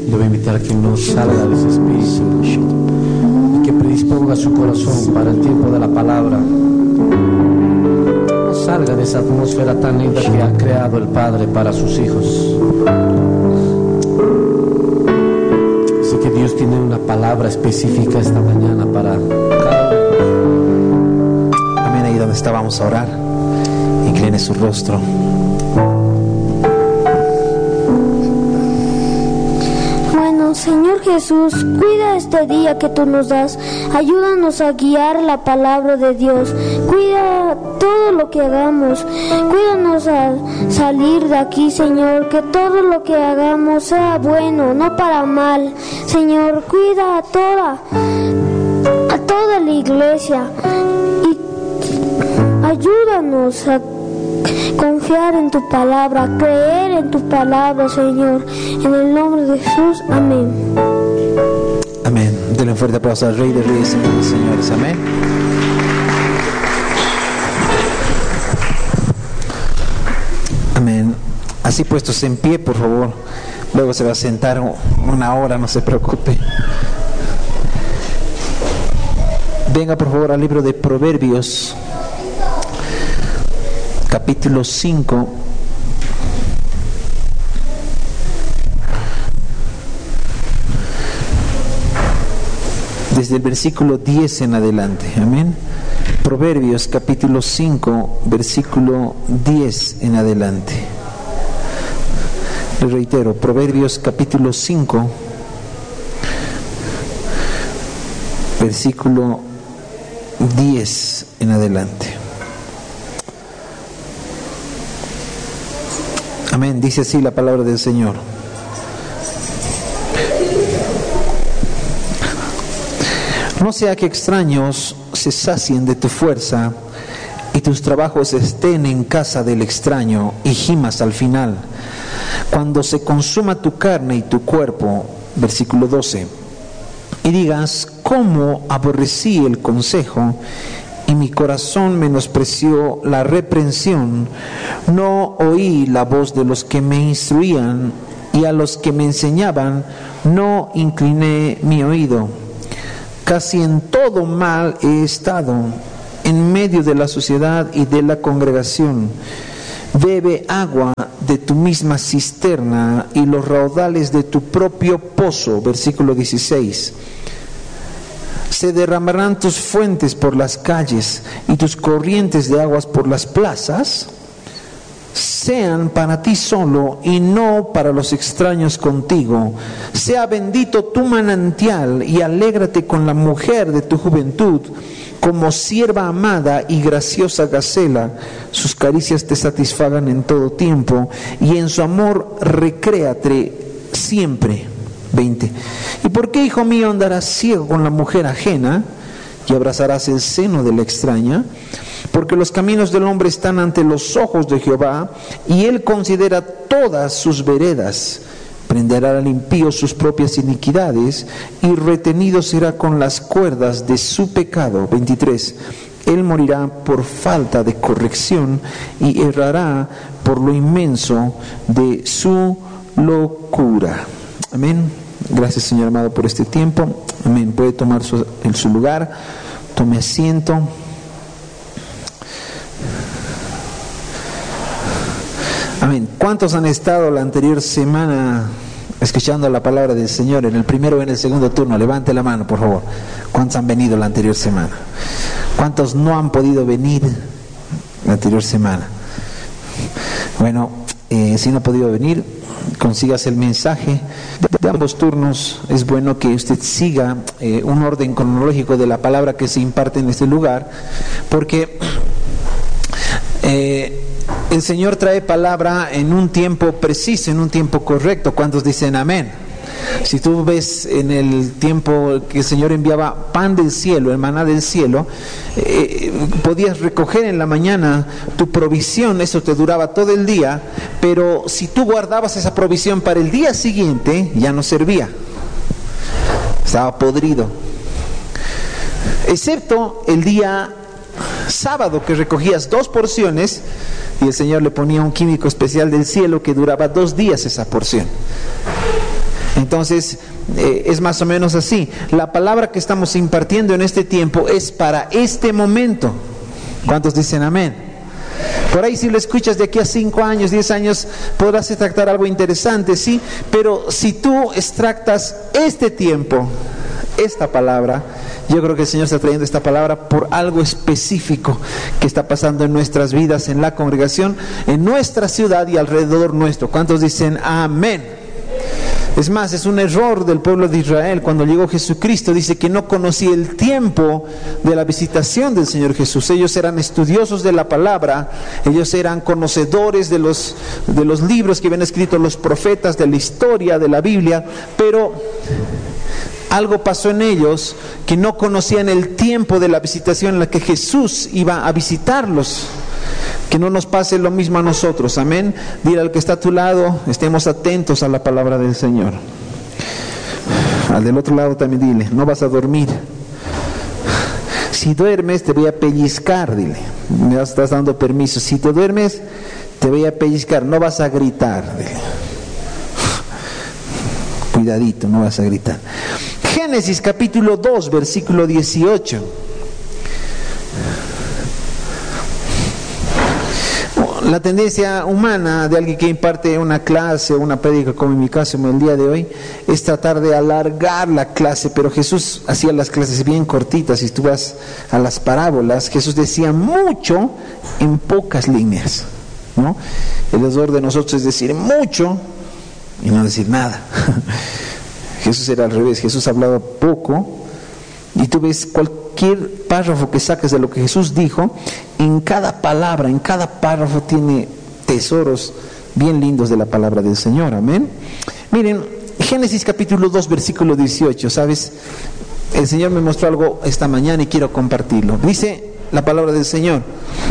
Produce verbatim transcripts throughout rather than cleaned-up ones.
le voy a invitar a que no salga de ese espíritu y que predisponga su corazón para el tiempo de la palabra. No salga de esa atmósfera tan linda que ha creado el Padre para sus hijos. Así que Dios tiene una palabra específica esta mañana para cada uno. Amén. Ahí donde está, vamos a orar. Incline su rostro. Señor Jesús, cuida este día que tú nos das, ayúdanos a guiar la palabra de Dios, cuida todo lo que hagamos, cuídanos a salir de aquí, Señor, que todo lo que hagamos sea bueno, no para mal. Señor, cuida a toda, a toda la iglesia y ayúdanos a confiar en tu palabra, creer en tu palabra, Señor, en el nombre de Jesús, amén. Amén. Denle un fuerte aplauso al Rey de Reyes, Señores, señores, amén. Amén. Así puestos en pie, por favor. Luego se va a sentar una hora, no se preocupe. Venga por favor al libro de Proverbios, capítulo cinco, desde el versículo diez en adelante. Amén. Proverbios capítulo cinco, versículo diez en adelante. Les reitero, Proverbios capítulo cinco, versículo diez en adelante. Amén. Dice así la palabra del Señor. No sea que extraños se sacien de tu fuerza y tus trabajos estén en casa del extraño y gimas al final, cuando se consuma tu carne y tu cuerpo. Versículo doce. Y digas: ¿cómo aborrecí el consejo? Y mi corazón menospreció la reprensión. No oí la voz de los que me instruían, y a los que me enseñaban no incliné mi oído. Casi en todo mal he estado, en medio de la sociedad y de la congregación. Bebe agua de tu misma cisterna y los raudales de tu propio pozo. Versículo dieciséis. Se derramarán tus fuentes por las calles y tus corrientes de aguas por las plazas. Sean para ti solo y no para los extraños contigo. Sea bendito tu manantial y alégrate con la mujer de tu juventud, como sierva amada y graciosa gacela. Sus caricias te satisfagan en todo tiempo y en su amor recréate siempre. veinte. ¿Y por qué, hijo mío, andarás ciego con la mujer ajena y abrazarás el seno de la extraña? Porque los caminos del hombre están ante los ojos de Jehová, y él considera todas sus veredas. Prenderá al impío sus propias iniquidades, y retenido será con las cuerdas de su pecado. veintitrés. Él morirá por falta de corrección, y errará por lo inmenso de su locura. Amén. Gracias, Señor amado, por este tiempo. Amén. Puede tomar su, en su lugar. Tome asiento. Amén. ¿Cuántos han estado la anterior semana escuchando la palabra del Señor en el primero o en el segundo turno? Levante la mano, por favor. ¿Cuántos han venido la anterior semana? ¿Cuántos no han podido venir la anterior semana? Bueno, eh, si no ha podido venir, consigas el mensaje de, de ambos turnos. Es bueno que usted siga eh, un orden cronológico de la palabra que se imparte en este lugar, porque eh, el Señor trae palabra en un tiempo preciso, en un tiempo correcto. ¿Cuántos dicen amén? Si tú ves en el tiempo que el Señor enviaba pan del cielo, el maná del cielo, eh, podías recoger en la mañana tu provisión, eso te duraba todo el día, pero si tú guardabas esa provisión para el día siguiente, ya no servía, estaba podrido, excepto el día sábado, que recogías dos porciones y el Señor le ponía un químico especial del cielo que duraba dos días esa porción. Entonces, eh, es más o menos así. La palabra que estamos impartiendo en este tiempo es para este momento. ¿Cuántos dicen amén? Por ahí si lo escuchas de aquí a cinco años, diez años, podrás extractar algo interesante, sí. Pero si tú extractas este tiempo, esta palabra, yo creo que el Señor está trayendo esta palabra por algo específico que está pasando en nuestras vidas, en la congregación, en nuestra ciudad y alrededor nuestro. ¿Cuántos dicen amén? Es más, es un error del pueblo de Israel. Cuando llegó Jesucristo, dice que no conocía el tiempo de la visitación del Señor Jesús. Ellos eran estudiosos de la palabra, ellos eran conocedores de los, de los libros que habían escrito los profetas, de la historia de la Biblia, pero algo pasó en ellos que no conocían el tiempo de la visitación en la que Jesús iba a visitarlos. Que no nos pase lo mismo a nosotros, amén. Dile al que está a tu lado, estemos atentos a la palabra del Señor. Al del otro lado también dile, no vas a dormir. Si duermes te voy a pellizcar, dile, me estás dando permiso. Si te duermes te voy a pellizcar, no vas a gritar, dile. Cuidadito, no vas a gritar. Génesis capítulo dos, versículo dieciocho. La tendencia humana de alguien que imparte una clase o una prédica, como en mi caso el día de hoy, es tratar de alargar la clase, pero Jesús hacía las clases bien cortitas. Si tú vas a las parábolas, Jesús decía mucho en pocas líneas, ¿no? El error de nosotros es decir mucho y no decir nada. Jesús era al revés, Jesús hablaba poco, y tú ves cualquier párrafo que saques de lo que Jesús dijo, en cada palabra, en cada párrafo tiene tesoros bien lindos de la palabra del Señor, amén. Miren, Génesis capítulo dos, versículo dieciocho, ¿sabes? El Señor me mostró algo esta mañana y quiero compartirlo. Dice la palabra del Señor: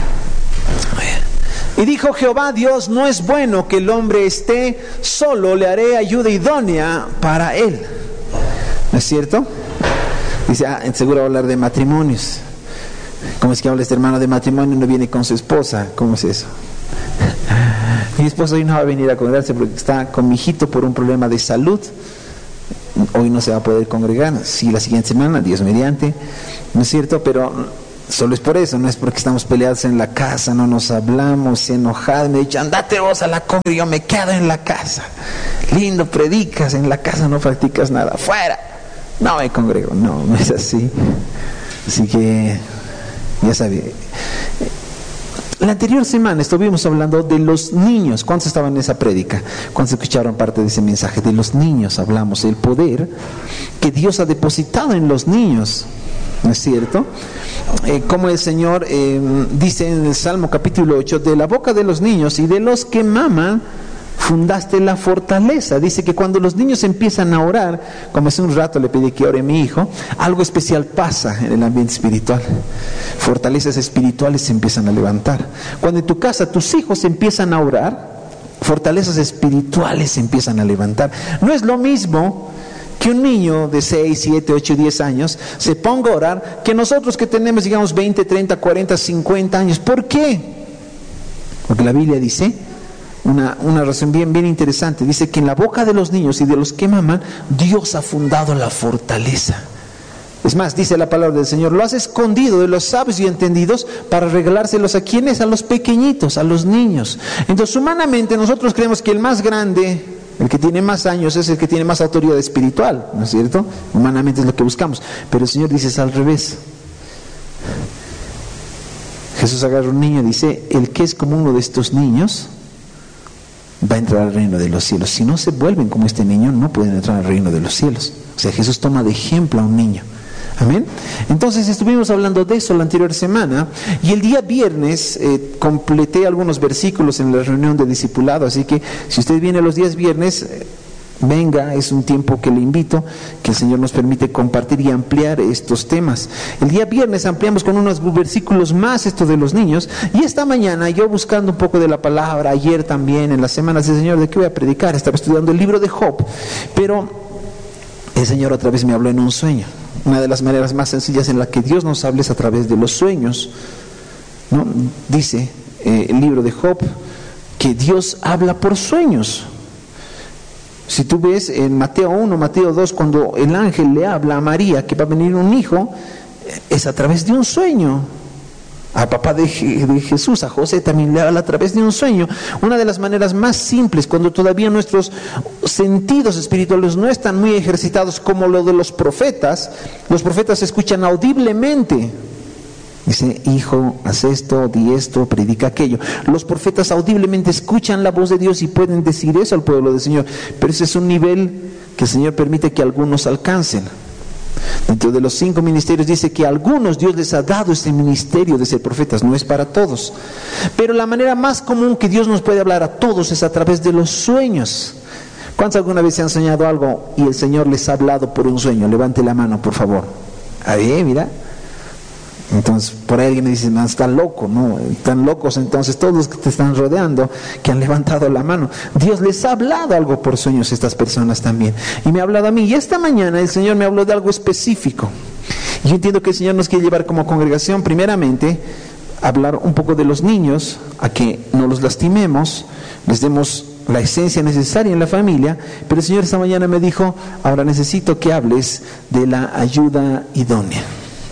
y dijo Jehová Dios, no es bueno que el hombre esté solo, le haré ayuda idónea para él. ¿No es cierto? Dice, ah, seguro va a hablar de matrimonios. ¿Cómo es que habla este hermano de matrimonio y no viene con su esposa? ¿Cómo es eso? Mi esposa hoy no va a venir a congregarse porque está con mi hijito por un problema de salud. Hoy no se va a poder congregar. Sí, la siguiente semana, Dios mediante. ¿No es cierto? Pero solo es por eso, no es porque estamos peleados en la casa, no nos hablamos, enojados. Me he dicho, andate vos a la congregación, yo me quedo en la casa. Lindo, predicas, en la casa no practicas nada. ¡Fuera! No me congrego, no, no es así. Así que, ya sabe. La anterior semana estuvimos hablando de los niños. ¿Cuántos estaban en esa prédica? ¿Cuántos escucharon parte de ese mensaje? De los niños hablamos, el poder que Dios ha depositado en los niños. ¿No es cierto? Eh, como el Señor eh, dice en el Salmo capítulo ocho, de la boca de los niños y de los que maman, fundaste la fortaleza. Dice que cuando los niños empiezan a orar, como hace un rato le pedí que ore a mi hijo, algo especial pasa en el ambiente espiritual. Fortalezas espirituales se empiezan a levantar. Cuando en tu casa tus hijos empiezan a orar, fortalezas espirituales se empiezan a levantar. No es lo mismo que un niño de seis, siete, ocho, diez años se ponga a orar que nosotros que tenemos, digamos, veinte, treinta, cuarenta, cincuenta años. ¿Por qué? Porque la Biblia dice Una, una razón bien, bien interesante. Dice que en la boca de los niños y de los que maman, Dios ha fundado la fortaleza. Es más, dice la palabra del Señor, lo has escondido de los sabios y entendidos para regalárselos a quienes, a los pequeñitos, a los niños. Entonces, humanamente nosotros creemos que el más grande, el que tiene más años, es el que tiene más autoridad espiritual, ¿no es cierto? Humanamente es lo que buscamos, pero el Señor dice es al revés. Jesús agarra un niño y dice, el que es como uno de estos niños va a entrar al reino de los cielos. Si no se vuelven como este niño, no pueden entrar al reino de los cielos. O sea, Jesús toma de ejemplo a un niño. Amén. Entonces estuvimos hablando de eso la anterior semana, y el día viernes eh, completé algunos versículos en la reunión de discipulado. Así que si usted viene los días viernes, eh, venga, es un tiempo que le invito, que el Señor nos permite compartir y ampliar estos temas. El día viernes ampliamos con unos versículos más esto de los niños, y esta mañana yo buscando un poco de la palabra, ayer también en las semanas del Señor, ¿de qué voy a predicar? Estaba estudiando el libro de Job, pero el Señor otra vez me habló en un sueño. Una de las maneras más sencillas en la que Dios nos habla es a través de los sueños, ¿no? Dice eh, el libro de Job que Dios habla por sueños. Si tú ves en Mateo uno, Mateo dos, cuando el ángel le habla a María que va a venir un hijo, es a través de un sueño. Al papá de, de Jesús, a José, también le habla a través de un sueño. Una de las maneras más simples, cuando todavía nuestros sentidos espirituales no están muy ejercitados como lo de los profetas. Los profetas escuchan audiblemente. Dice, hijo, haz esto, di esto, predica aquello. Los profetas audiblemente escuchan la voz de Dios y pueden decir eso al pueblo del Señor. Pero ese es un nivel que el Señor permite que algunos alcancen. Dentro de los cinco ministerios dice que a algunos Dios les ha dado este ministerio de ser profetas, no es para todos. Pero la manera más común que Dios nos puede hablar a todos es a través de los sueños. ¿Cuántos alguna vez se han soñado algo y el Señor les ha hablado por un sueño? Levante la mano, por favor. A ver, mira. Entonces, por ahí alguien me dice, no, están locos, ¿no? Están locos entonces todos los que te están rodeando, que han levantado la mano. Dios les ha hablado algo por sueños a estas personas también. Y me ha hablado a mí. Y esta mañana el Señor me habló de algo específico. Y yo entiendo que el Señor nos quiere llevar como congregación, primeramente, a hablar un poco de los niños, a que no los lastimemos, les demos la esencia necesaria en la familia. Pero el Señor esta mañana me dijo, ahora necesito que hables de la ayuda idónea.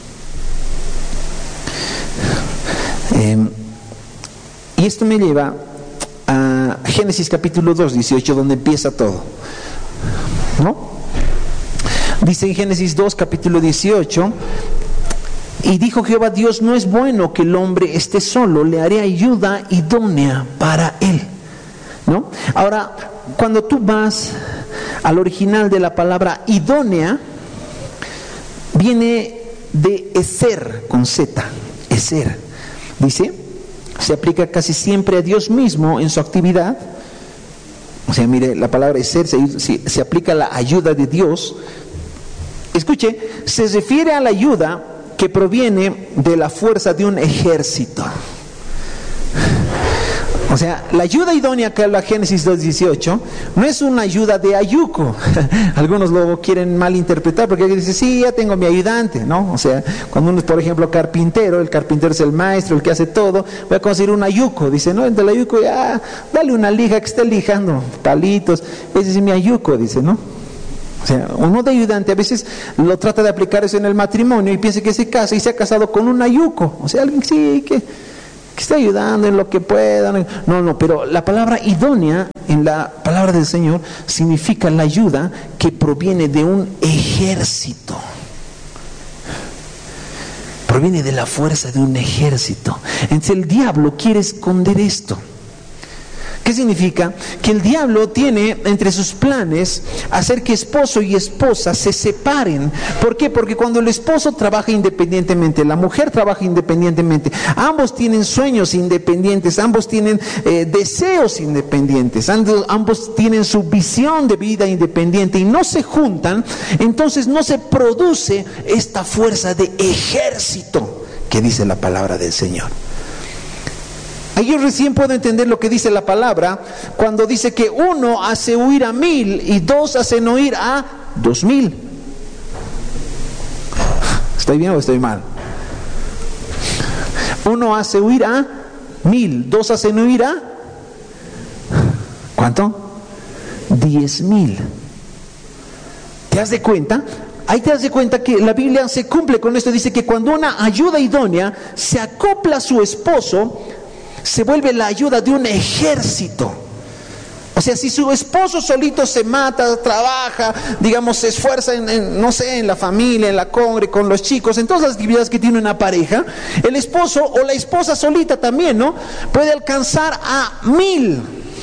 Eh, y esto me lleva a Génesis capítulo dos, dieciocho, donde empieza todo, ¿no? Dice en Génesis dos, capítulo dieciocho, y dijo Jehová Dios, no es bueno que el hombre esté solo, le haré ayuda idónea para él, ¿no? Ahora, cuando tú vas al original de la palabra idónea, viene de eser, con Z, eser. Dice, se aplica casi siempre a Dios mismo en su actividad. O sea, mire, la palabra ser se, se, se aplica a la ayuda de Dios. Escuche, se refiere a la ayuda que proviene de la fuerza de un ejército. O sea, la ayuda idónea que habla Génesis dos dieciocho no es una ayuda de ayuco. Algunos lo quieren malinterpretar porque dicen, sí, ya tengo mi ayudante, ¿no? O sea, cuando uno es, por ejemplo, carpintero, el carpintero es el maestro, el que hace todo, voy a conseguir un ayuco. Dice, no, el del ayuco, ya, dale una lija que esté lijando palitos. Ese es mi ayuco, dice, ¿no? O sea, uno de ayudante a veces lo trata de aplicar eso en el matrimonio y piensa que se casa y se ha casado con un ayuco. O sea, alguien sí que... que está ayudando en lo que pueda. No, no, pero la palabra idónea en la palabra del Señor significa la ayuda que proviene de un ejército. Proviene de la fuerza de un ejército. Entonces el diablo quiere esconder esto. ¿Qué significa? Que el diablo tiene entre sus planes hacer que esposo y esposa se separen. ¿Por qué? Porque cuando el esposo trabaja independientemente, la mujer trabaja independientemente, ambos tienen sueños independientes, ambos tienen eh, deseos independientes, ambos tienen su visión de vida independiente y no se juntan, entonces no se produce esta fuerza de ejército que dice la palabra del Señor. Ahí yo recién puedo entender lo que dice la palabra cuando dice que uno hace huir a mil y dos hacen huir a dos mil. ¿Estoy bien o estoy mal? Uno hace huir a mil, dos hacen huir a ¿cuánto? Diez mil. ¿Te das de cuenta? Ahí te das de cuenta que la Biblia se cumple con esto. Dice que cuando una ayuda idónea se acopla a su esposo, se vuelve la ayuda de un ejército. O sea, si su esposo solito se mata, trabaja, digamos, se esfuerza en, en, no sé, en la familia, en la congre, con los chicos, en todas las actividades que tiene una pareja, el esposo o la esposa solita también, ¿no? Puede alcanzar a mil.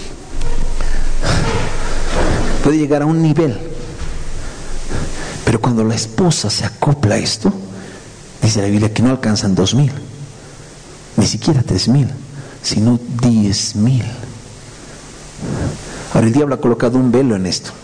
Puede llegar a un nivel. Pero cuando la esposa se acopla a esto, dice la Biblia que no alcanzan dos mil, ni siquiera tres mil, sino diez mil. Ahora el diablo ha colocado un velo en esto.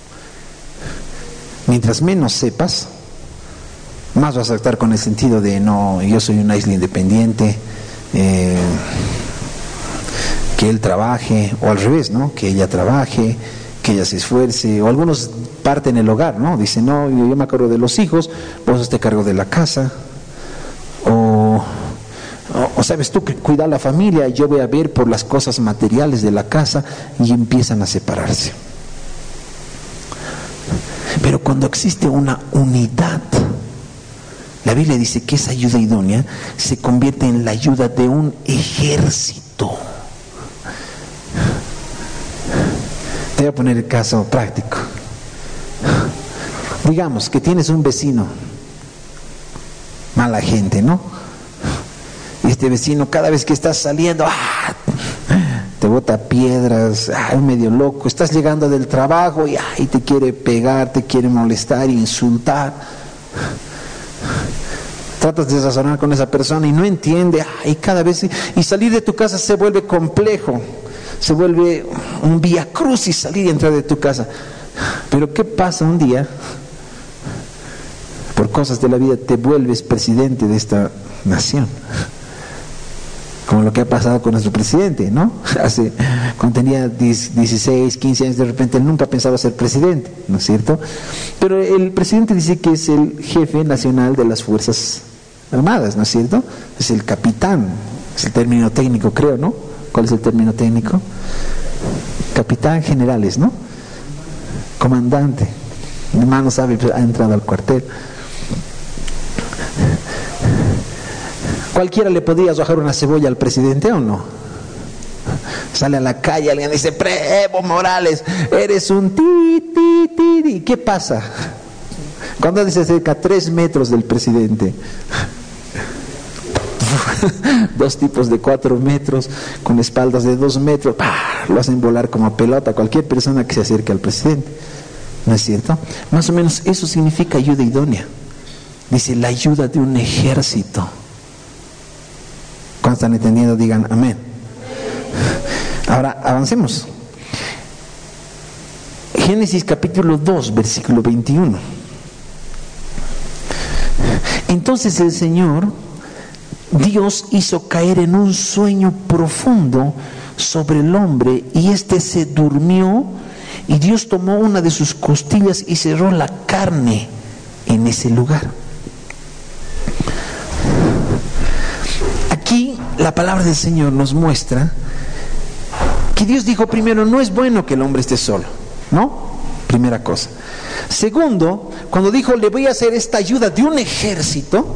Mientras menos sepas, más vas a estar con el sentido de no, yo soy una isla independiente, eh, que él trabaje, o al revés, ¿no? Que ella trabaje, que ella se esfuerce, o algunos parten el hogar, ¿no? Dicen, no, yo, yo me acuerdo de los hijos, vos te cargo de la casa, o O sabes tú que cuida la familia, yo voy a ver por las cosas materiales de la casa, y empiezan a separarse. cuando existe una unidad, la Biblia dice que esa ayuda idónea se convierte en la ayuda de un ejército. Te voy a poner el caso práctico. Digamos que tienes un vecino, mala gente, ¿no? Y este vecino, cada vez que estás saliendo, ¡ah!, te bota piedras, ¡ah!, medio loco. Estás llegando del trabajo y, ¡ah!, y te quiere pegar, te quiere molestar, insultar. Tratas de razonar con esa persona y no entiende, ¡ah!, y cada vez, y salir de tu casa se vuelve complejo, se vuelve un viacrucis salir y entrar de tu casa. Pero ¿qué pasa un día? Por cosas de la vida te vuelves presidente de esta nación, como lo que ha pasado con nuestro presidente, ¿no? Hace, cuando tenía dieciséis, quince años, de repente él nunca pensaba ser presidente, ¿no es cierto? Pero el presidente dice que es el jefe nacional de las Fuerzas Armadas, ¿no es cierto? Es el capitán, es el término técnico, creo, ¿no? ¿Cuál es el término técnico? Capitán generales, ¿no? Comandante. Mi hermano sabe, ha entrado al cuartel. Cualquiera le podría arrojar una cebolla al presidente, ¿o no? Sale a la calle, alguien dice: Evo Morales, eres un ti, ti, ti, ti. ¿Qué pasa? Cuando dice cerca tres metros del presidente, dos tipos de cuatro metros, con espaldas de dos metros, ¡pah!, lo hacen volar como pelota cualquier persona que se acerque al presidente, ¿no es cierto? Más o menos eso significa ayuda idónea. Dice, la ayuda de un ejército. ¿Cuántos están entendiendo? Digan amén. Ahora avancemos. Génesis capítulo dos, versículo veintiuno. Entonces el Señor Dios hizo caer en un sueño profundo sobre el hombre, y éste se durmió, y Dios tomó una de sus costillas y cerró la carne en ese lugar. Aquí la palabra del Señor nos muestra que Dios dijo, primero, no es bueno que el hombre esté solo, ¿no? Primera cosa. Segundo, cuando dijo, le voy a hacer esta ayuda de un ejército,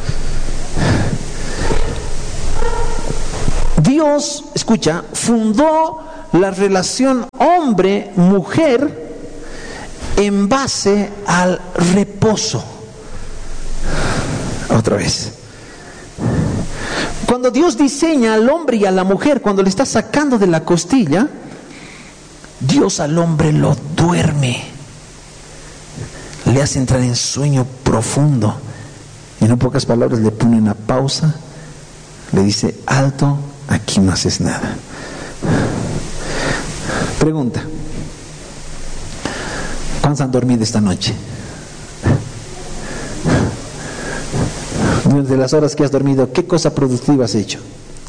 Dios, escucha, fundó la relación hombre-mujer en base al reposo. Otra vez. Cuando Dios diseña al hombre y a la mujer, cuando le está sacando de la costilla, Dios al hombre lo duerme, le hace entrar en sueño profundo, y en pocas palabras le pone una pausa, le dice, alto, aquí no haces nada. Pregunta: ¿cuántos han dormido esta noche? Durante las horas que has dormido, ¿qué cosa productiva has hecho?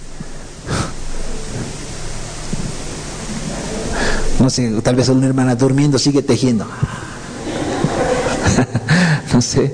No sé, tal vez una hermana durmiendo sigue tejiendo. No sé.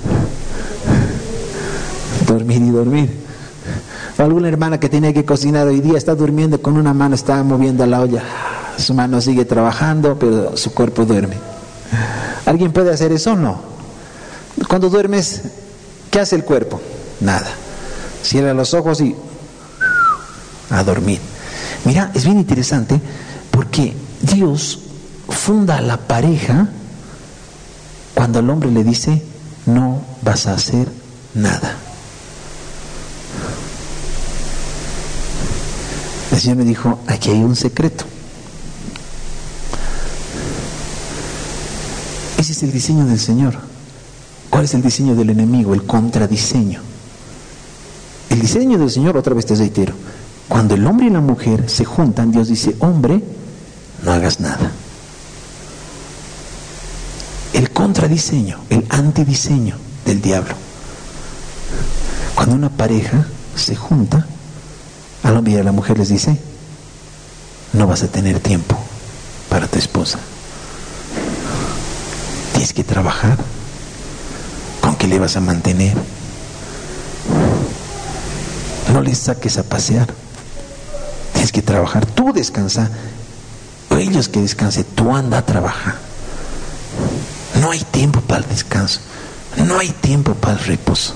Dormir y dormir. O alguna hermana que tenía que cocinar hoy día está durmiendo, con una mano está moviendo la olla. Su mano sigue trabajando, pero su cuerpo duerme. ¿Alguien puede hacer eso o no? Cuando duermes, ¿qué hace el cuerpo? Nada. Cierra los ojos y a dormir. Mira, es bien interesante porque Dios funda a la pareja cuando el hombre le dice, no vas a hacer nada. El Señor me dijo, aquí hay un secreto. Ese es el diseño del Señor. ¿Cuál es el diseño del enemigo? El contradiseño. El diseño del Señor, otra vez te reitero, cuando el hombre y la mujer se juntan, Dios dice, hombre, no hagas nada. El contradiseño, el antidiseño del diablo. Cuando una pareja se junta, al hombre y a la mujer les dice, no vas a tener tiempo para tu esposa. Tienes que trabajar. ¿Con qué le vas a mantener? No les saques a pasear. Tienes que trabajar. Tú descansa. O ellos que descansen. Tú anda a trabajar. No hay tiempo para el descanso, no hay tiempo para el reposo.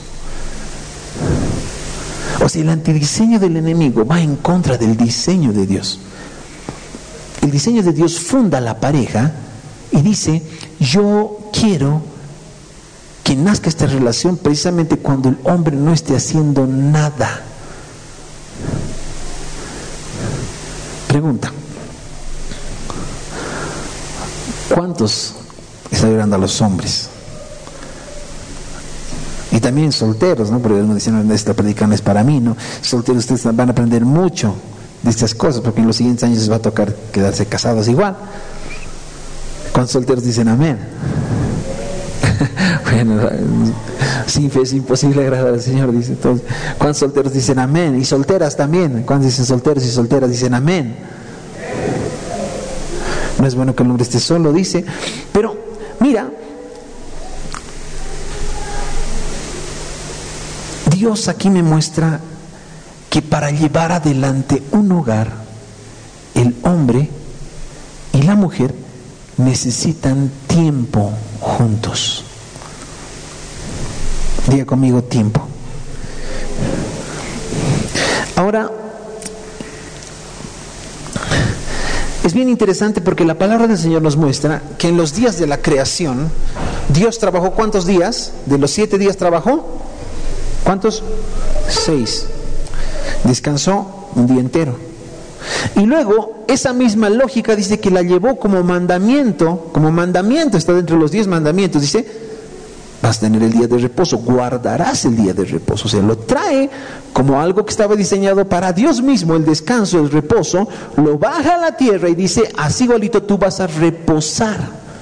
O sea, el antidiseño del enemigo va en contra del diseño de Dios. El diseño de Dios funda la pareja y dice: yo quiero que nazca esta relación precisamente cuando el hombre no esté haciendo nada. Pregunta: ¿cuántos están ayudando a los hombres? Y también solteros, ¿no? Porque algunos dicen: esta predicación es para mí, ¿no? Solteros, ustedes van a aprender mucho de estas cosas, porque en los siguientes años les va a tocar quedarse casados igual. ¿Cuántos solteros dicen amén? Bueno, sin fe es imposible agradar al Señor, dice todos. ¿Cuántos solteros dicen amén? Y solteras también. ¿Cuántos dicen solteros y solteras dicen amén? No es bueno que el hombre esté solo, dice. Pero mira, Dios aquí me muestra que para llevar adelante un hogar, el hombre y la mujer necesitan tiempo juntos. Diga conmigo: tiempo. Ahora, es bien interesante porque la palabra del Señor nos muestra que en los días de la creación, Dios trabajó ¿cuántos días? De los siete días trabajó, ¿cuántos? Seis. Descansó un día entero. Y luego, esa misma lógica dice que la llevó como mandamiento, como mandamiento, está dentro de los diez mandamientos, dice: vas a tener el día de reposo, guardarás el día de reposo. O sea, lo trae como algo que estaba diseñado para Dios mismo, el descanso, el reposo, lo baja a la tierra y dice: así igualito tú vas a reposar.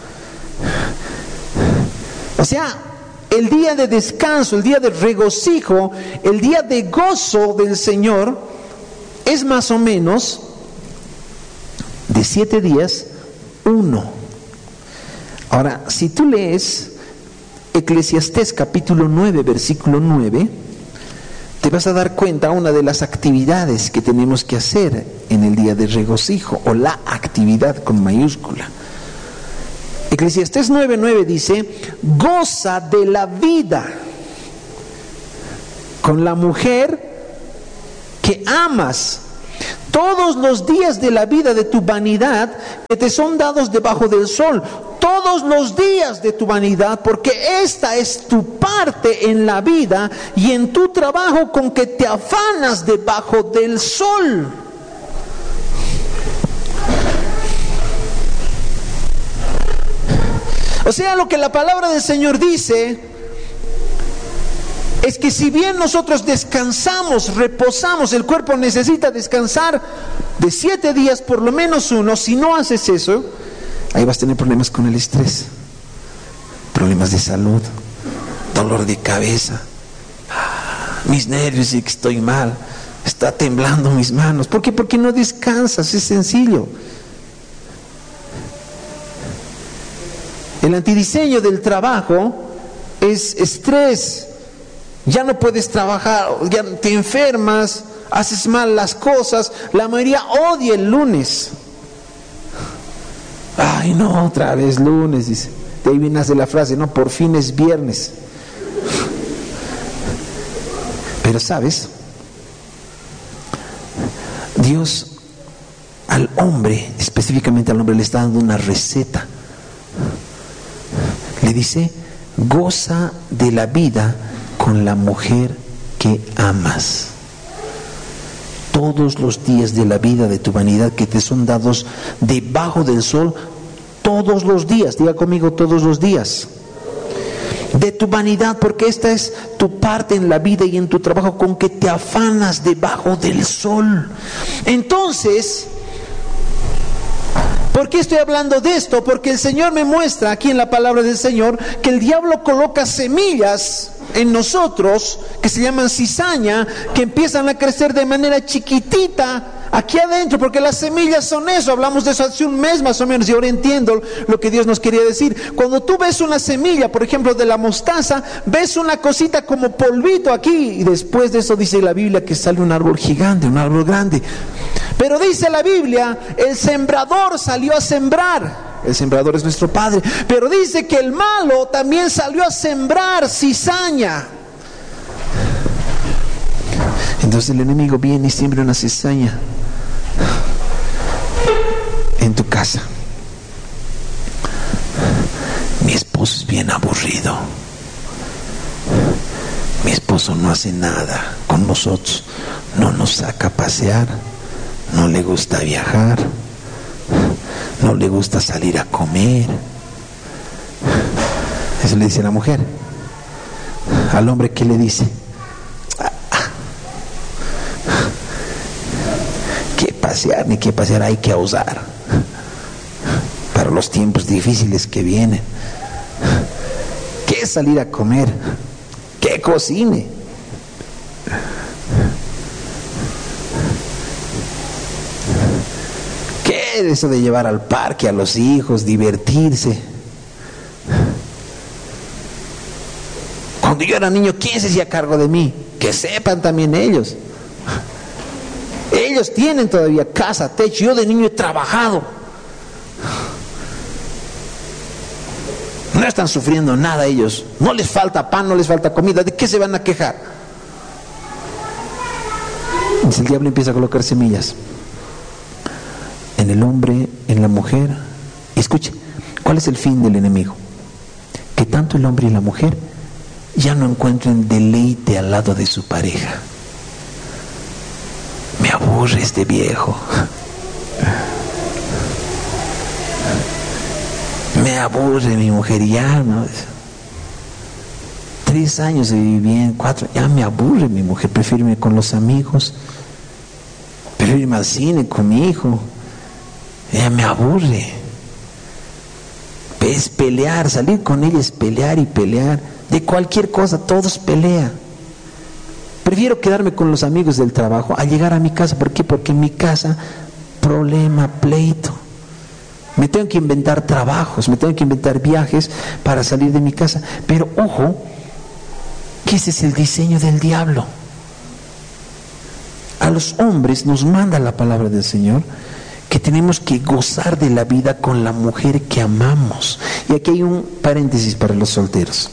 O sea, el día de descanso, el día de regocijo, el día de gozo del Señor es más o menos de siete días, uno. Ahora, si tú lees Eclesiastés capítulo nueve, versículo nueve, te vas a dar cuenta una de las actividades que tenemos que hacer en el día de regocijo, o la actividad con mayúscula. Eclesiastés nueve nueve dice: goza de la vida con la mujer que amas todos los días de la vida de tu vanidad que te son dados debajo del sol, todos los días de tu vanidad, porque esta es tu parte en la vida y en tu trabajo con que te afanas debajo del sol. O sea, lo que la palabra del Señor dice es que si bien nosotros descansamos, reposamos, el cuerpo necesita descansar de siete días, por lo menos uno. Si no haces eso, ahí vas a tener problemas con el estrés, problemas de salud, dolor de cabeza, mis nervios y que estoy mal, está temblando mis manos. ¿Por qué? Porque no descansas, es sencillo. El antidiseño del trabajo es estrés. Ya no puedes trabajar, ya te enfermas, haces mal las cosas. La mayoría odia el lunes. Ay, no, otra vez lunes, dice. De ahí nace la frase: no, por fin es viernes. Pero sabes, Dios al hombre, específicamente al hombre, le está dando una receta. Le dice: goza de la vida con la mujer que amas todos los días de la vida de tu vanidad que te son dados debajo del sol, todos los días. Diga conmigo: todos los días de tu vanidad, porque esta es tu parte en la vida y en tu trabajo con que te afanas debajo del sol. Entonces, ¿por qué estoy hablando de esto? Porque el Señor me muestra aquí en la palabra del Señor que el diablo coloca semillas en nosotros que se llaman cizaña, que empiezan a crecer de manera chiquitita aquí adentro, porque las semillas son eso. Hablamos de eso hace un mes más o menos y ahora entiendo lo que Dios nos quería decir. Cuando tú ves una semilla, por ejemplo de la mostaza, ves una cosita como polvito aquí y después de eso dice la Biblia que sale un árbol gigante, un árbol grande. Pero dice la Biblia, el sembrador salió a sembrar El sembrador es nuestro Padre. Pero dice que el malo también salió a sembrar cizaña. Entonces el enemigo viene y siembra una cizaña en tu casa. Mi esposo es bien aburrido. Mi esposo no hace nada con nosotros. No nos saca a pasear. No le gusta viajar. No le gusta salir a comer. Eso le dice la mujer. Al hombre, ¿qué le dice? ¿Qué pasear? Ni qué pasear, hay que usar para los tiempos difíciles que vienen. ¿Qué salir a comer? ¿Qué cocine? ¿Qué eso de llevar al parque a los hijos, divertirse? Cuando yo era niño, ¿quién se hacía cargo de mí? Que sepan también ellos. Ellos tienen todavía casa, techo. Yo de niño he trabajado. No están sufriendo nada ellos. No les falta pan, no les falta comida. ¿De qué se van a quejar? Entonces el diablo empieza a colocar semillas en el hombre, en la mujer. Y escuche, ¿cuál es el fin del enemigo? Que tanto el hombre y la mujer ya no encuentren deleite al lado de su pareja. Me aburre este viejo. Me aburre mi mujer, ya no. Tres años de vivir bien, cuatro, ya me aburre mi mujer. Prefiero irme con los amigos, prefiero irme al cine con mi hijo. Ella me aburre. Es pelear, salir con ella es pelear y pelear. De cualquier cosa, todos pelean. Prefiero quedarme con los amigos del trabajo a llegar a mi casa. ¿Por qué? Porque en mi casa, problema, pleito. Me tengo que inventar trabajos, me tengo que inventar viajes para salir de mi casa. Pero ojo, que ese es el diseño del diablo. A los hombres nos manda la palabra del Señor que tenemos que gozar de la vida con la mujer que amamos. Y aquí hay un paréntesis para los solteros.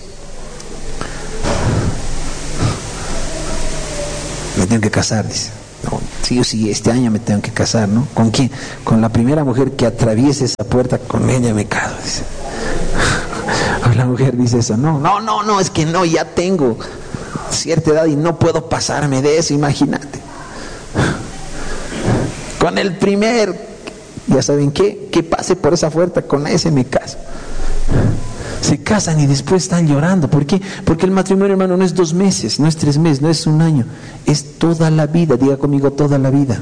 Me tengo que casar, dice. No, sí o sí, este año me tengo que casar, ¿no? ¿Con quién? Con la primera mujer que atraviese esa puerta, con ella me caso, dice. O la mujer dice eso, no, no, no, no, es que no, ya tengo cierta edad y no puedo pasarme de eso, imagínate. Con el primer, ya saben qué, que pase por esa puerta, con ese me caso. Se casan y después están llorando. ¿Por qué? Porque el matrimonio, hermano, no es dos meses, no es tres meses, no es un año, es toda la vida. Diga conmigo, toda la vida.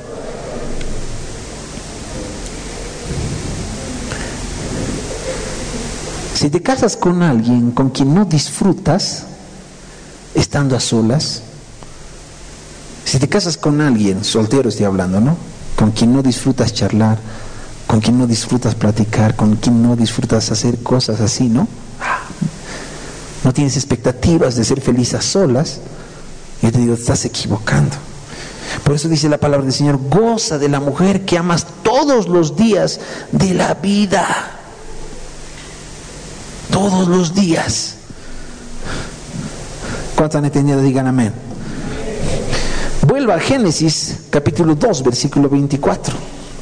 Si te casas con alguien con quien no disfrutas estando a solas, si te casas con alguien, soltero estoy hablando, ¿no? Con quien no disfrutas charlar, con quien no disfrutas platicar, con quien no disfrutas hacer cosas así, ¿no? No tienes expectativas de ser feliz a solas. Yo te digo, te estás equivocando. Por eso dice la palabra del Señor, goza de la mujer que amas todos los días de la vida. Todos los días. ¿Cuántos han entendido? Digan amén. Vuelva a Génesis capítulo dos, versículo veinticuatro.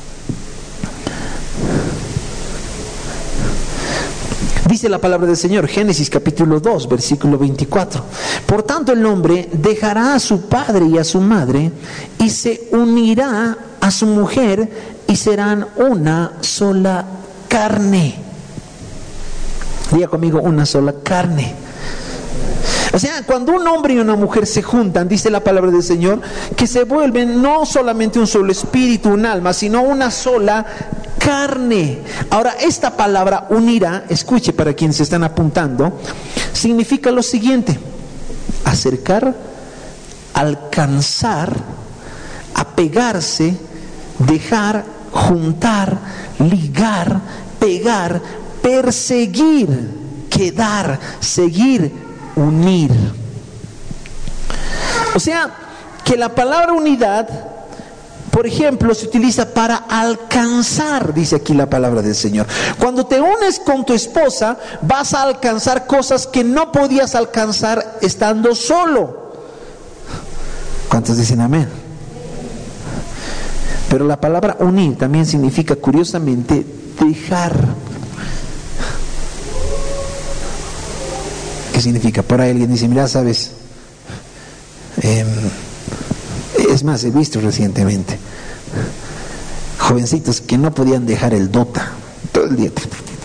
Dice la palabra del Señor, Génesis capítulo dos, versículo veinticuatro. Por tanto el hombre dejará a su padre y a su madre y se unirá a su mujer y serán una sola carne. Diga conmigo, una sola carne. O sea, cuando un hombre y una mujer se juntan, dice la palabra del Señor, que se vuelven no solamente un solo espíritu, un alma, sino una sola carne. Ahora, esta palabra unirá, escuche para quienes se están apuntando, significa lo siguiente: acercar, alcanzar, apegarse, dejar, juntar, ligar, pegar, perseguir, quedar, seguir, unir. O sea, que la palabra unidad por ejemplo, se utiliza para alcanzar, dice aquí la palabra del Señor. Cuando te unes con tu esposa, vas a alcanzar cosas que no podías alcanzar estando solo. ¿Cuántos dicen amén? Pero la palabra unir también significa, curiosamente, dejar. ¿Qué significa? Por ahí alguien dice, mira, sabes, eh, es más, he visto recientemente jovencitos que no podían dejar el Dota todo el día,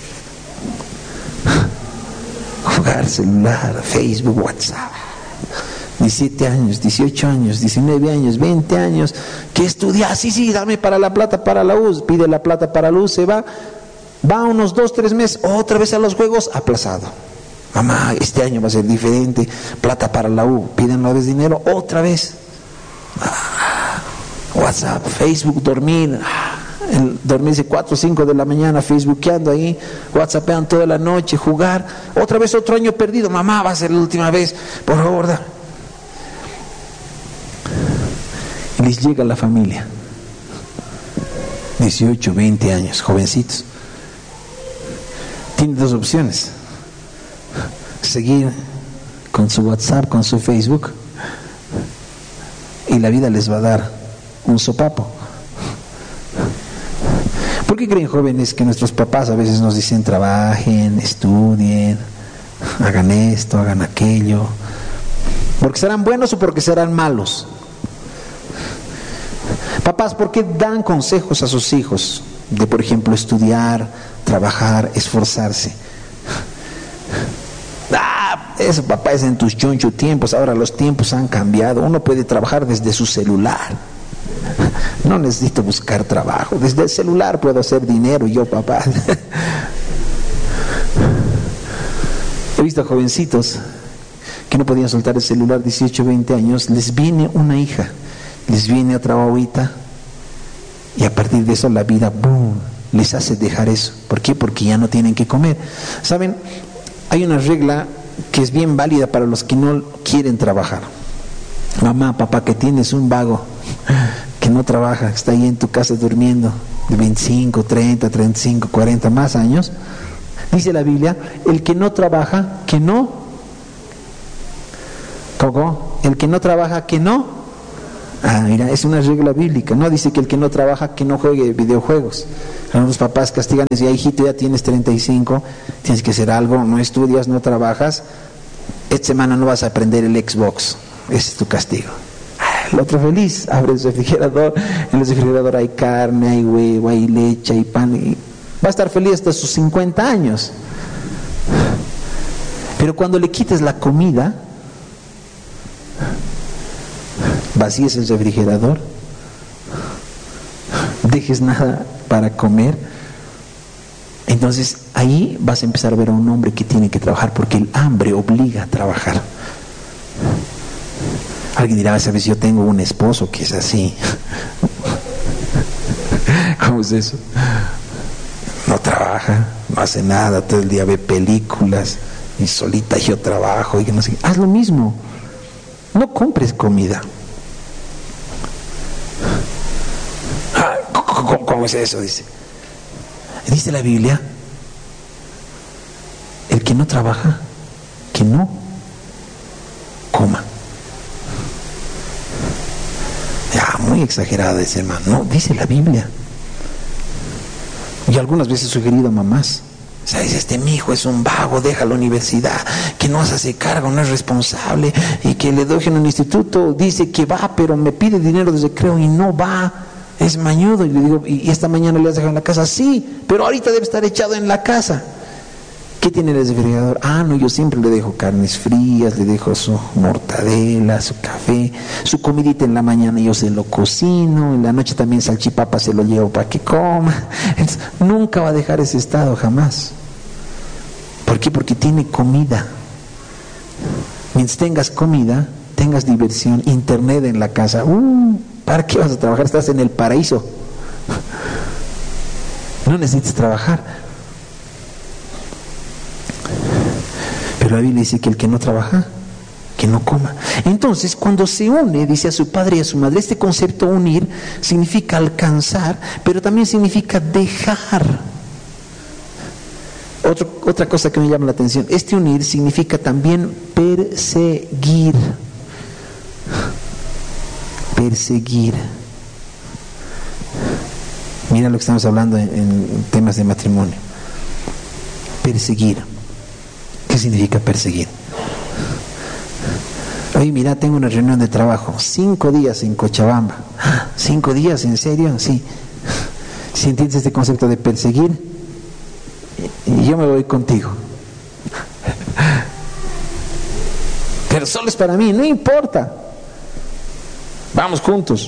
jugar celular, Facebook, WhatsApp. diecisiete años, dieciocho años, diecinueve años, veinte años, que estudia, sí, sí, dame para la plata para la U, pide la plata para la U, se va, va unos dos, tres meses, otra vez a los juegos, aplazado. Mamá, este año va a ser diferente, plata para la U, piden una vez dinero, otra vez. Ah, WhatsApp, Facebook, dormir, el, dormirse cuatro o cinco de la mañana, facebookeando ahí, whatsappean toda la noche, jugar, otra vez otro año perdido, mamá, va a ser la última vez, por favor, da. Y les llega la familia, dieciocho, veinte años, jovencitos. Tienen dos opciones: seguir con su WhatsApp, con su Facebook, y la vida les va a dar un sopapo. ¿Por qué creen, jóvenes, que nuestros papás a veces nos dicen trabajen, estudien, hagan esto, hagan aquello? ¿Porque serán buenos o porque serán malos? Papás, ¿por qué dan consejos a sus hijos de, por ejemplo, estudiar, trabajar, esforzarse? Ah, eso, papá, es en tus choncho tiempos. Ahora los tiempos han cambiado. Uno puede trabajar desde su celular. No necesito buscar trabajo. Desde el celular puedo hacer dinero yo, papá. He visto jovencitos que no podían soltar el celular, dieciocho, veinte años. Les viene una hija, les viene otra guaguita, y a partir de eso la vida, boom, les hace dejar eso. ¿Por qué? Porque ya no tienen que comer. ¿Saben? Hay una regla que es bien válida para los que no quieren trabajar. Mamá, papá, que tienes un vago que no trabaja, que está ahí en tu casa durmiendo, de veinticinco, treinta, treinta y cinco, cuarenta más años, dice la Biblia, el que no trabaja, que no, ¿cómo? El que no trabaja, que no. Ah, mira, es una regla bíblica. No dice que el que no trabaja, que no juegue videojuegos. Los papás castigan y dicen, hijito, ya tienes treinta y cinco, tienes que hacer algo, no estudias, no trabajas, esta semana no vas a aprender el Xbox, ese es tu castigo. El otro feliz, abre el refrigerador, en el refrigerador hay carne, hay huevo, hay leche, hay pan, y va a estar feliz hasta sus cincuenta años. Pero cuando le quites la comida, vacíes el refrigerador, dejes nada para comer, entonces ahí vas a empezar a ver a un hombre que tiene que trabajar, porque el hambre obliga a trabajar. Alguien dirá, sabes, yo tengo un esposo que es así. ¿Cómo es eso? No trabaja, no hace nada, todo el día ve películas, y solita yo trabajo, y que no sé. Haz lo mismo, no compres comida. ¿Cómo, cómo es eso? Dice. Dice la Biblia, el que no trabaja, que no coma. Ya, muy exagerada ese hermano. No, dice la Biblia. Y algunas veces he sugerido a mamás, ¿sabes? Este mi hijo es un vago, deja la universidad, que no se hace cargo, no es responsable, y que le deje en un instituto, dice que va, pero me pide dinero de recreo y no va, es mañudo. Y le digo, ¿y esta mañana le has dejado en la casa? Sí, pero ahorita debe estar echado en la casa. ¿Qué tiene el refrigerador? Ah, no, yo siempre le dejo carnes frías, le dejo su mortadela, su café, su comidita en la mañana yo se lo cocino, en la noche también salchipapa se lo llevo para que coma. Entonces, nunca va a dejar ese estado, jamás. ¿Por qué? Porque tiene comida. Mientras tengas comida, tengas diversión, internet en la casa. Uh, ¿Para qué vas a trabajar? Estás en el paraíso. No necesitas trabajar. Pero la Biblia dice que el que no trabaja, que que no coma. Entonces, cuando se une, dice, a su padre y a su madre, este concepto unir significa alcanzar, pero también significa dejar. Otro, otra cosa que me llama la atención, este unir significa también perseguir. Perseguir. Mira lo que estamos hablando en, en temas de matrimonio. Perseguir. ¿Qué significa perseguir? Oye, mira, tengo una reunión de trabajo, cinco días en Cochabamba. ¿Cinco días? ¿En serio? Sí. ¿Sí entiendes este concepto de perseguir? Y yo me voy contigo. Pero solo es para mí, no importa. Vamos juntos.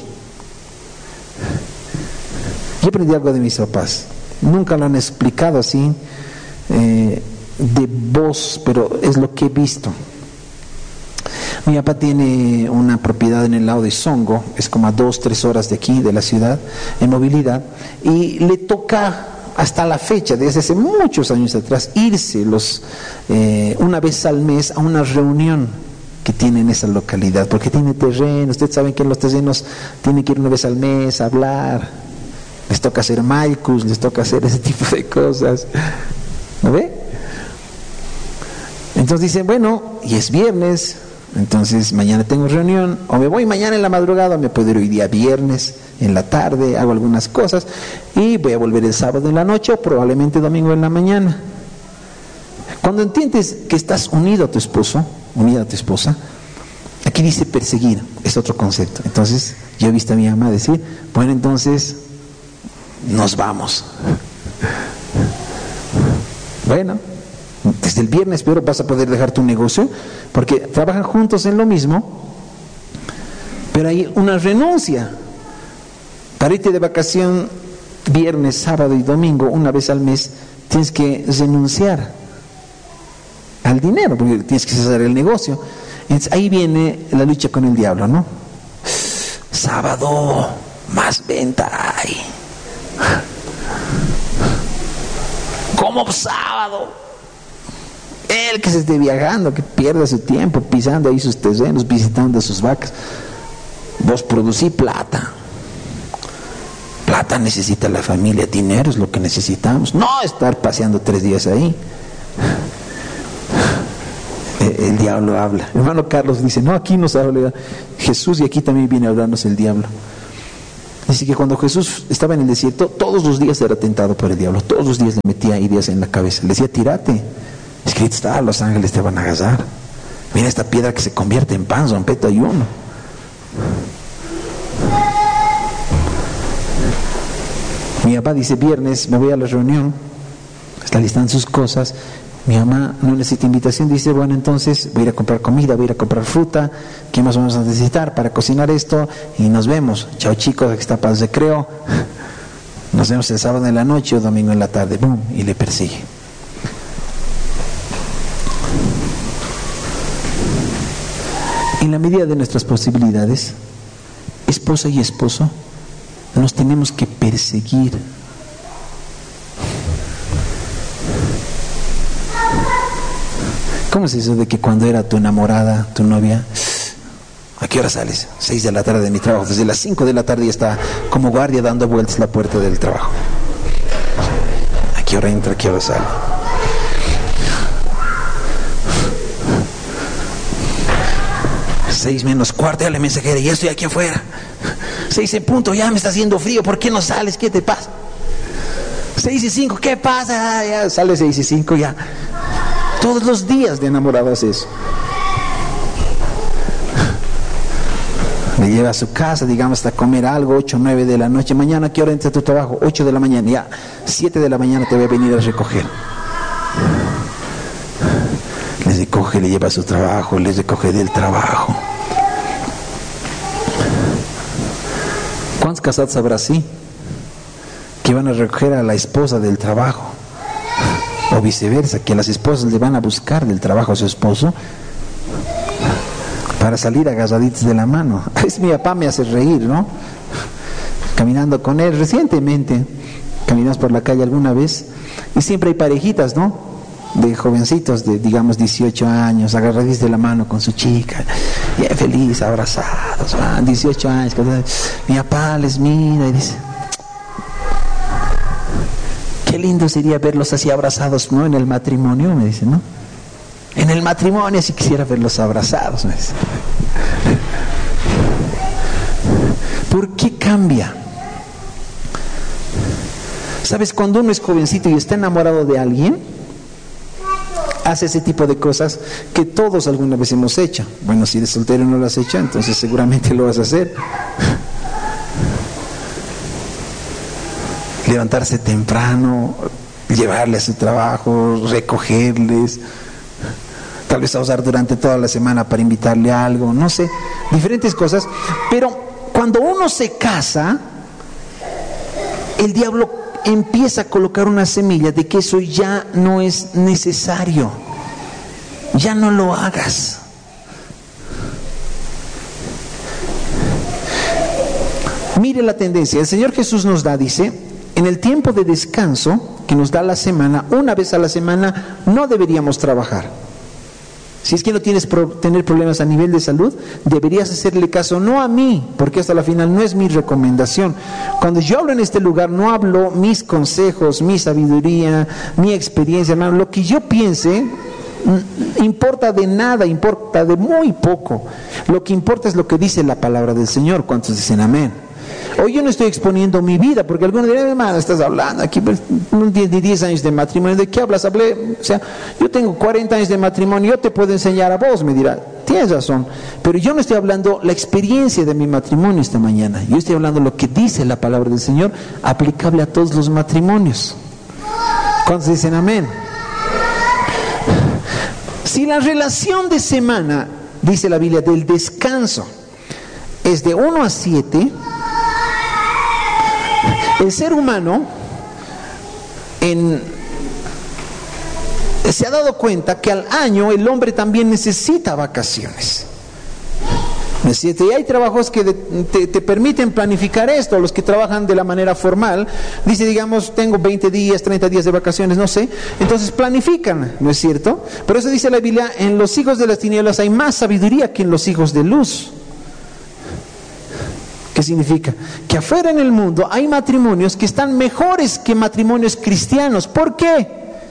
Yo aprendí algo de mis papás. Nunca lo han explicado así eh, de voz, pero es lo que he visto. Mi papá tiene una propiedad en el lado de Songo, es como a dos, tres horas de aquí, de la ciudad, en movilidad, y le toca hasta la fecha, desde hace muchos años atrás, irse los eh, una vez al mes a una reunión que tiene en esa localidad, porque tiene terreno. Ustedes saben que en los terrenos tienen que ir una vez al mes a hablar, les toca hacer maicus, les toca hacer ese tipo de cosas, ¿no ve? Entonces dicen, bueno, y es viernes, entonces mañana tengo reunión, o me voy mañana en la madrugada, o me puedo ir hoy día viernes en la tarde, hago algunas cosas y voy a volver el sábado en la noche o probablemente domingo en la mañana. Cuando entiendes que estás unido a tu esposo, unida a tu esposa, aquí dice perseguir, es otro concepto. Entonces yo he visto a mi mamá decir, bueno, entonces nos vamos. Bueno, desde el viernes pero vas a poder dejar tu negocio, porque trabajan juntos en lo mismo, pero hay una renuncia. Para irte de vacación viernes, sábado y domingo, una vez al mes, tienes que renunciar al dinero, porque tienes que cesar el negocio. Entonces ahí viene la lucha con el diablo, ¿no? Sábado, más venta hay. ¿Cómo sábado? Él que se esté viajando, que pierda su tiempo pisando ahí sus terrenos, visitando a sus vacas. Vos producís plata. Plata necesita la familia, dinero es lo que necesitamos, no estar paseando tres días ahí. El, el diablo habla. Hermano Carlos dice, no, aquí nos habla Jesús y aquí también viene a hablarnos el diablo. Dice que cuando Jesús estaba en el desierto, todos los días era tentado por el diablo, todos los días le metía ideas en la cabeza, le decía, tírate, escrito está, los ángeles te van a agarrar, mira esta piedra que se convierte en pan, rompete ayuno. Mi papá dice, viernes me voy a la reunión, está listando sus cosas, mi mamá no necesita invitación, dice, bueno, entonces voy a ir a comprar comida, voy a ir a comprar fruta, ¿qué más vamos a necesitar para cocinar esto? Y nos vemos, chao chicos, aquí está para el recreo, nos vemos el sábado en la noche o domingo en la tarde, boom, y le persigue. En la medida de nuestras posibilidades, esposa y esposo, nos tenemos que perseguir. ¿Cómo es eso de que cuando era tu enamorada, tu novia, ¿a qué hora sales? Seis de la tarde de mi trabajo, desde las cinco de la tarde ya está como guardia dando vueltas la puerta del trabajo. ¿A qué hora entra? ¿A qué hora sale? Seis menos cuarto, dale mensajera, ya estoy aquí afuera. Seis en punto, ya me está haciendo frío, ¿por qué no sales? ¿Qué te pasa? Seis y cinco, ¿qué pasa? Ya sale seis y cinco, ya. Todos los días de enamorados eso. Le lleva a su casa, digamos, hasta comer algo, ocho, nueve de la noche. Mañana, ¿a qué hora entra a tu trabajo? Ocho de la mañana, ya. Siete de la mañana te voy a venir a recoger. Le recoge, le lleva a su trabajo, le recoge del trabajo. ¿Cuántos casados habrá así? Que van a recoger a la esposa del trabajo. O viceversa, que las esposas le van a buscar del trabajo a su esposo para salir agarraditos de la mano. Es mi papá, me hace reír, ¿no? Caminando con él recientemente, caminamos por la calle alguna vez y siempre hay parejitas, ¿no? de jovencitos de, digamos, dieciocho años, agarradís de la mano con su chica, bien feliz, abrazados, ah, dieciocho años, mi papá les mira y dice, qué lindo sería verlos así abrazados, ¿no? En el matrimonio, me dice, ¿no? En el matrimonio sí quisiera verlos abrazados, me dice. ¿Por qué cambia? ¿Sabes? Cuando uno es jovencito y está enamorado de alguien, hace ese tipo de cosas que todos alguna vez hemos hecho. Bueno, si eres soltero y no lo has hecho, entonces seguramente lo vas a hacer. Levantarse temprano, llevarle a su trabajo, recogerles, tal vez ahorrar durante toda la semana para invitarle a algo, no sé, diferentes cosas. Pero cuando uno se casa, el diablo empieza a colocar una semilla de que eso ya no es necesario, ya no lo hagas. Mire la tendencia, el Señor Jesús nos da, dice, en el tiempo de descanso que nos da la semana, una vez a la semana no deberíamos trabajar. Si es que no tienes pro, tener problemas a nivel de salud, deberías hacerle caso no a mí, porque hasta la final no es mi recomendación. Cuando yo hablo en este lugar, no hablo mis consejos, mi sabiduría, mi experiencia, hermano. Lo que yo piense importa de nada, importa de muy poco. Lo que importa es lo que dice la palabra del Señor. ¿Cuántos dicen amén? Hoy yo no estoy exponiendo mi vida, porque algunos dirán, hermano, estás hablando aquí de diez años de matrimonio, ¿de qué hablas? Hablé, o sea, yo tengo cuarenta años de matrimonio, yo te puedo enseñar a vos, me dirá, tienes razón, pero yo no estoy hablando la experiencia de mi matrimonio esta mañana, yo estoy hablando lo que dice la palabra del Señor, aplicable a todos los matrimonios. ¿Cuántos dicen amén? Si la relación de semana, dice la Biblia, del descanso, es de uno a siete, el ser humano en, se ha dado cuenta que al año el hombre también necesita vacaciones. ¿No es cierto? Y hay trabajos que de, te, te permiten planificar esto. Los que trabajan de la manera formal, dice, digamos, tengo veinte días, treinta días de vacaciones, no sé. Entonces planifican, ¿no es cierto? Por eso dice la Biblia, en los hijos de las tinieblas hay más sabiduría que en los hijos de luz. ¿Qué significa? Que afuera en el mundo hay matrimonios que están mejores que matrimonios cristianos. ¿Por qué?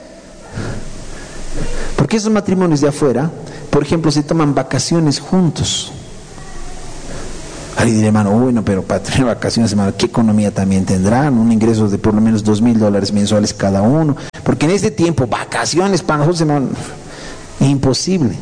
Porque esos matrimonios de afuera, por ejemplo, se toman vacaciones juntos. Alguien dirá, hermano, bueno, pero para tener vacaciones, hermano, ¿qué economía también tendrán? Un ingreso de por lo menos dos mil dólares mensuales cada uno. Porque en este tiempo, vacaciones para nosotros, hermano, imposible.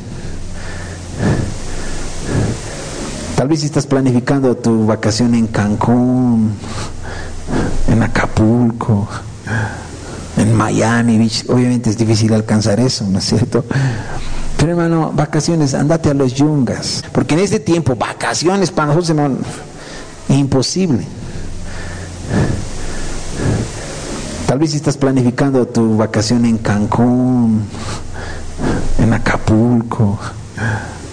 Tal vez si estás planificando tu vacación en Cancún, en Acapulco, en Miami Beach, obviamente es difícil alcanzar eso, ¿no es cierto? Pero hermano, vacaciones, andate a los Yungas, porque en este tiempo, vacaciones para nosotros, hermano, imposible. Tal vez si estás planificando tu vacación en Cancún, en Acapulco,